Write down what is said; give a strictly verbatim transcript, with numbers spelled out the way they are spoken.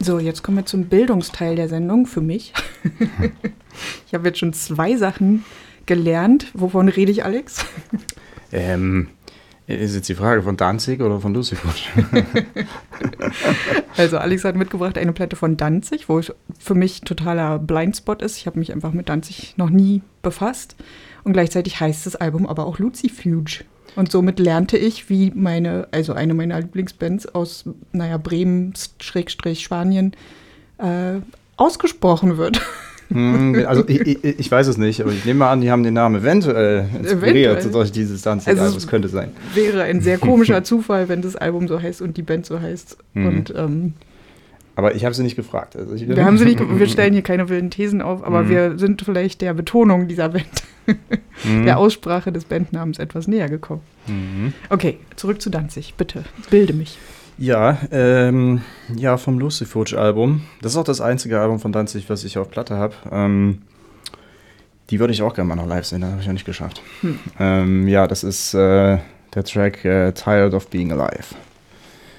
So, jetzt kommen wir zum Bildungsteil der Sendung für mich. Ich habe jetzt schon zwei Sachen gelernt. Wovon rede ich, Alex? Ähm, ist jetzt die Frage von Danzig oder von Lucifuge? Also Alex hat mitgebracht eine Platte von Danzig, wo es für mich totaler Blindspot ist. Ich habe mich einfach mit Danzig noch nie befasst. Und gleichzeitig heißt das Album aber auch Lucifuge. Und somit lernte ich, wie meine, also eine meiner Lieblingsbands aus, naja, Bremen, Schrägstrich, Spanien, äh, ausgesprochen wird. Also ich, ich, ich weiß es nicht, aber ich nehme mal an, die haben den Namen eventuell inspiriert eventuell. durch dieses Danzig-Album. Also es könnte sein. Wäre ein sehr komischer Zufall, wenn das Album so heißt und die Band so heißt. Mhm. Und, ähm, aber ich habe sie nicht gefragt. Also ich wir haben sie nicht, wir stellen hier keine wilden Thesen auf, aber mhm. wir sind vielleicht der Betonung dieser Band, mhm. der Aussprache des Bandnamens etwas näher gekommen. Mhm. Okay, zurück zu Danzig, bitte, bilde mich. Ja, ähm, ja, vom Lucifuge-Album. Das ist auch das einzige Album von Danzig, was ich auf Platte habe. Ähm, die würde ich auch gerne mal noch live sehen, das habe ich ja nicht geschafft. Hm. Ähm, ja, das ist äh, der Track äh, Tired of Being Alive.